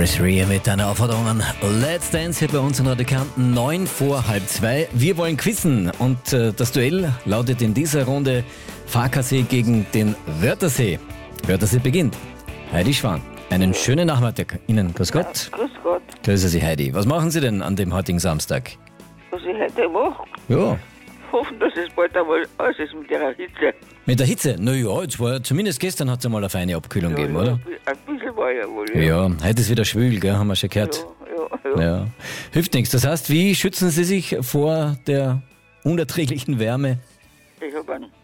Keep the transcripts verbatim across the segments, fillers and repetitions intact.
Chris Rea mit einer Aufforderung an Let's Dance hier bei uns in Radio Kärnten, neun vor halb zwei. Wir wollen quizzen und äh, das Duell lautet in dieser Runde Farkasee gegen den Wörthersee. Wörthersee beginnt. Heidi Schwan, einen schönen Nachmittag Ihnen. Grüß Gott. Ja, grüß Gott. Grüße Sie, Heidi. Was machen Sie denn an dem heutigen Samstag? Was ich heute mache? Ja. Hoffen, dass es bald einmal aus ist mit der Hitze. Mit der Hitze? Naja, jetzt war ja, zumindest gestern hat es einmal eine feine Abkühlung gegeben, ja, oder? Ein bisschen war ja wohl. Ja, Ja, heute ist wieder schwül, gell, haben wir schon gehört. ja, ja. ja. Ja. Hilft nichts. Das heißt, wie schützen Sie sich vor der unerträglichen Wärme? Ich habe ein,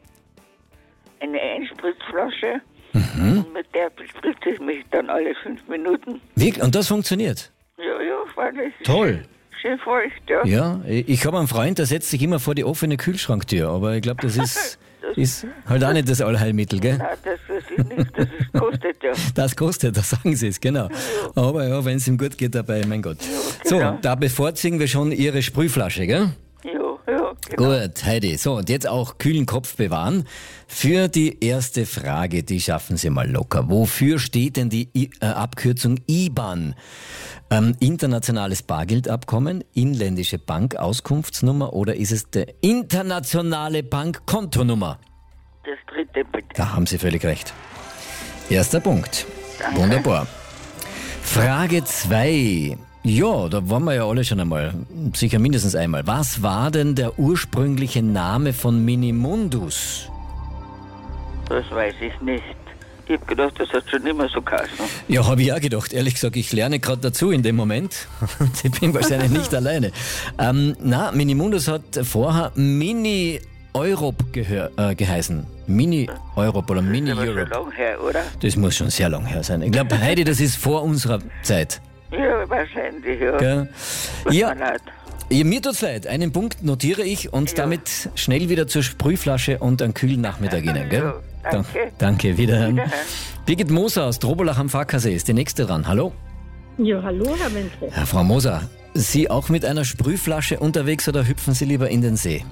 eine Einspritzflasche Mhm. und mit der spritze ich mich dann alle fünf Minuten. Wirklich? Und das funktioniert? Ja, ja, weil es Toll. ist schön feucht, ja. Ja, ich habe einen Freund, der setzt sich immer vor die offene Kühlschranktür, aber ich glaube, das ist, ist halt auch nicht das Allheilmittel, gell? Nein, das, das ist nicht, das ist, kostet ja. Das kostet, das sagen Sie es, genau. Aber ja, wenn es ihm gut geht dabei, mein Gott. genau. So, da bevorzugen wir schon Ihre Sprühflasche, gell? Ja, ja, genau. Gut, Heidi. So, und jetzt auch kühlen Kopf bewahren. Für die erste Frage, die schaffen Sie mal locker. Wofür steht denn die I äh, Abkürzung I B A N? Ähm, internationales Bargeldabkommen, inländische Bankauskunftsnummer oder ist es der internationale Bankkontonummer? Das dritte bitte. Da haben Sie völlig recht. Erster Punkt. Danke. Wunderbar. Frage zwei. Ja, da waren wir ja alle schon einmal, sicher mindestens einmal. Was war denn der ursprüngliche Name von Minimundus? Das weiß ich nicht. Ich habe gedacht, das hat schon immer so geheißen. Ja, habe ich auch gedacht. Ehrlich gesagt, ich lerne gerade dazu in dem Moment. Ich bin wahrscheinlich nicht alleine. Ähm, na, Minimundus hat vorher Mini-Europe gehör, äh, geheißen. Mini-Europe oder Das ist aber schon Mini-Europe. lang her, oder? Das muss schon sehr lang her sein. Ich glaube, Heidi, das ist vor unserer Zeit. Ja, wahrscheinlich, ja. Gell? Tut Ja, mir leid. ja, mir tut's leid. Einen Punkt notiere ich und Ja. damit schnell wieder zur Sprühflasche und einen kühlen Nachmittag Ihnen. Gell? Ja, danke. Dan- Danke, wiederhören. Wiederhören. Birgit Moser aus Drobolach am Farkasee ist die nächste dran. Hallo. Ja, hallo, Herr Wenzel. Ja, Frau Moser, Sie auch mit einer Sprühflasche unterwegs oder hüpfen Sie lieber in den See?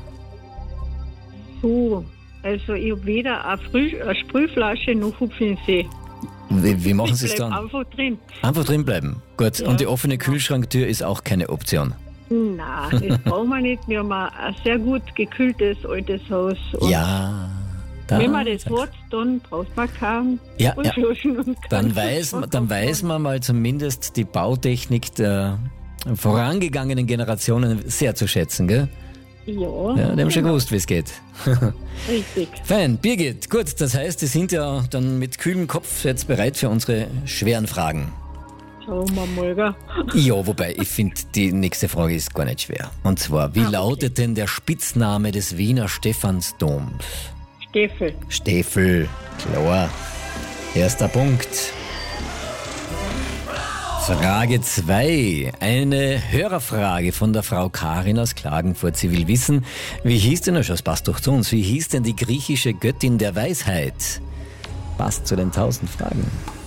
So, also ich habe weder eine, Früh eine Sprühflasche noch hupfe in den See. Wie, wie machen Ich Sie es bleib dann? einfach drin. Einfach drin bleiben. Gut. Ja. Und die offene Kühlschranktür ist auch keine Option. Nein, das brauchen wir nicht. Wir haben ein ein sehr gut gekühltes altes Haus. Und Ja. Da, wenn man das hat, dann braucht man keinen Ja, ja. Flaschen und Dann keinen weiß, man- dann Kühlschrank. weiß man mal zumindest die Bautechnik der vorangegangenen Generationen sehr zu schätzen, gell? Ja, Ja, die haben schon genau, gewusst, wie es geht. richtig. Fein, Birgit, gut, das heißt, Sie sind ja dann mit kühlem Kopf jetzt bereit für unsere schweren Fragen. Schauen wir mal, gell? Ja, wobei, ich finde, die nächste Frage ist gar nicht schwer. Und zwar, wie Ah, okay. lautet denn der Spitzname des Wiener Stephansdoms? Steffel. Steffel, klar. Erster Punkt. Frage zwei. Eine Hörerfrage von der Frau Karin aus Klagenfurt. Sie will wissen, wie hieß denn, das passt doch zu uns, wie hieß denn die griechische Göttin der Weisheit? Passt zu den tausend Fragen.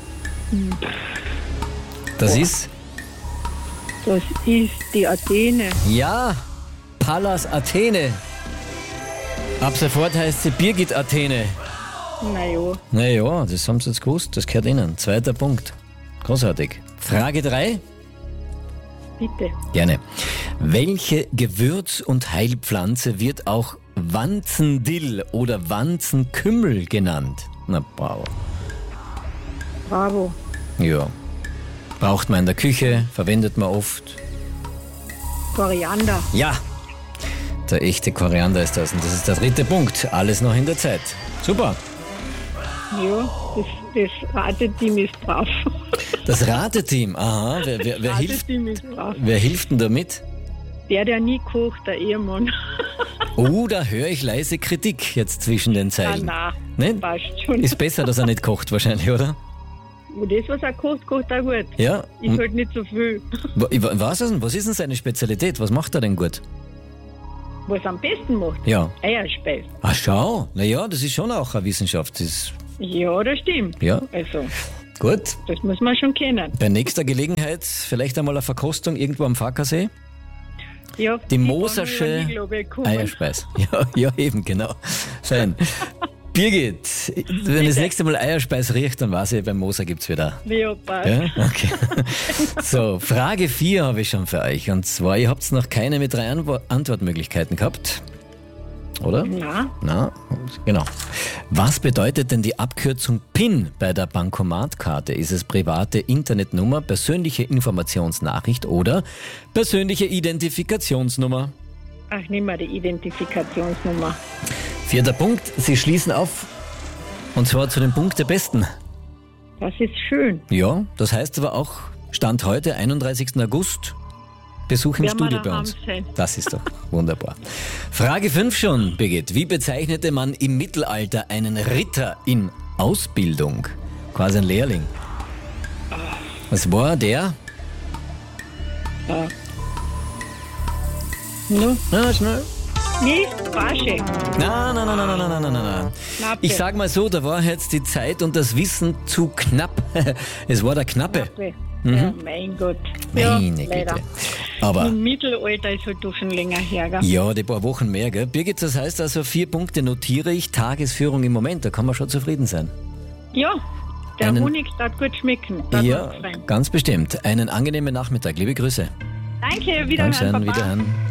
Das ist, Das ist die Athene. ja, Pallas Athene. Ab sofort heißt sie Birgit Athene. Naja, Naja, das haben Sie jetzt gewusst, das gehört Ihnen. Zweiter Punkt. Großartig. Frage drei. bitte. Gerne. Welche Gewürz- und Heilpflanze wird auch Wanzendill oder Wanzenkümmel genannt? Na, bravo. Bravo. Ja. Braucht man in der Küche, verwendet man oft. Koriander. Ja. Der echte Koriander ist das. Und das ist der dritte Punkt. Alles noch in der Zeit. Super. Ja, das, das Rateteam ist brav. Das Rateteam. Aha. Wer, wer, wer, hilft, Rateteam ist brav. wer hilft denn damit? Der, der nie kocht, der Ehemann. Oh, da höre ich leise Kritik jetzt zwischen den Ah, Zeilen. nein, Nein? passt schon. Ist besser, dass er nicht kocht wahrscheinlich, oder? Und das, was er kocht, kocht er gut. Ja. Ich Hm. halt nicht so viel. Wa- Was ist denn, was ist denn seine Spezialität? Was macht er denn gut? Was er am besten macht, Ja. Eierspeis. Ach schau, naja, das ist schon auch eine Wissenschaft. Das ist, Ja, das stimmt. ja, Also, gut. das muss man schon kennen. Bei nächster Gelegenheit vielleicht einmal eine Verkostung irgendwo am Farkasee. Ja, Die kann Mosersche ich ja nie, glaub ich, kommen. Eierspeis. Ja, ja, eben, genau. Fein. Birgit, wenn das nächste Mal Eierspeis riecht, dann weiß ich, beim Moser gibt's wieder. Leopard. Ja? Okay. So, Frage vier habe ich schon für euch. Und zwar, ihr habt noch keine mit drei Antwo- Antwortmöglichkeiten gehabt. Oder? Na, Na, genau. Was bedeutet denn die Abkürzung PIN bei der Bankomatkarte? Ist es private Internetnummer, persönliche Informationsnachricht oder persönliche Identifikationsnummer? ach, nimm mal die Identifikationsnummer. Vierter Punkt, Sie schließen auf. Und zwar zu dem Punkt der Besten. Das ist schön. Ja, das heißt aber auch, Stand heute, einunddreißigsten August, Besuch im Werden wir Studio bei daheim uns. sein. Das ist doch wunderbar. Frage fünf schon, Birgit. Wie bezeichnete man im Mittelalter einen Ritter in Ausbildung? Quasi ein Lehrling. Was war der? Ja. No, Na, schnell. nicht Wasche. Na, na, na, na, na, na, na, na, na. Knappe. Ich sag mal so, da war jetzt die Zeit und das Wissen zu knapp. Es war der Knappe. Knappe. Ja, mein Gott. Meine ja, leider. Güte. Aber Im Mittelalter ist halt doch schon länger her, gell? ja, die paar Wochen mehr, gell? Birgit, das heißt also, vier Punkte notiere ich, Tagesführung im Moment, da kann man schon zufrieden sein. Ja, der Einen- Honig darf gut schmecken. Darf Ja, gut sein. ganz bestimmt. Einen angenehmen Nachmittag, liebe Grüße. Danke, wieder Dankeschön, wiederhören.